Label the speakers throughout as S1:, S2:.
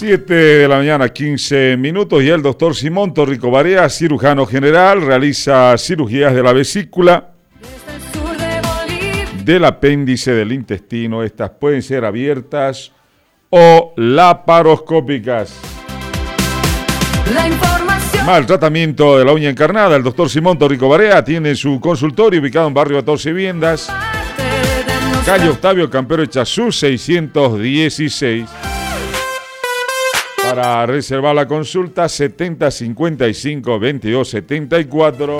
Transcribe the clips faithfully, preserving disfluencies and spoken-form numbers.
S1: siete de la mañana, quince minutos, y el doctor Simón Torrico Barea, cirujano general, realiza cirugías de la vesícula, del apéndice, del intestino. Estas pueden ser abiertas o laparoscópicas.
S2: La información.
S1: Mal tratamiento de la uña encarnada. El doctor Simón Torrico Barea tiene su consultorio ubicado en barrio catorce Viviendas, calle Octavio Campero Echazú, seiscientos dieciséis. Para reservar la consulta, setenta cincuenta y cinco veintidós setenta y cuatro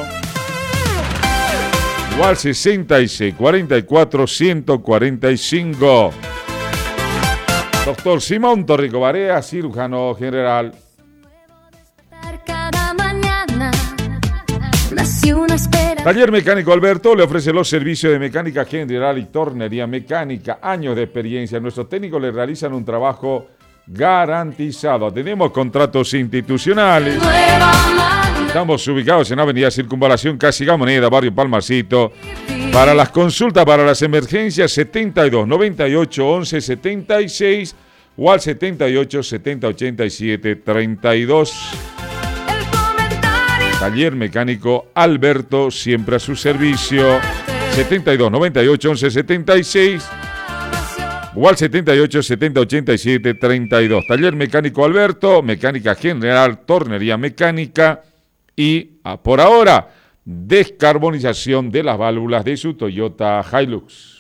S1: o al sesenta y seis cuarenta y cuatro ciento cuarenta y cinco. Doctor Simón Torrico Barea, cirujano general.
S2: Cada mañana nació una espera.
S1: Taller Mecánico Alberto le ofrece los servicios de mecánica general y tornería mecánica. Años de experiencia. Nuestros técnicos le realizan un trabajo garantizado. Tenemos contratos institucionales. Estamos ubicados en Avenida Circunvalación, Casi Gamoneda, barrio Palmarcito. Para las consultas, para las emergencias, setenta y dos noventa y ocho once setenta y seis o al setenta y ocho setenta ochenta y siete treinta y dos. Taller Mecánico Alberto, siempre a su servicio. setenta y dos noventa y ocho once setenta y seis o al setenta y ocho setenta ochenta y siete treinta y dos. Taller Mecánico Alberto, mecánica general, tornería mecánica y, ah, por ahora, descarbonización de las válvulas de su Toyota Hilux.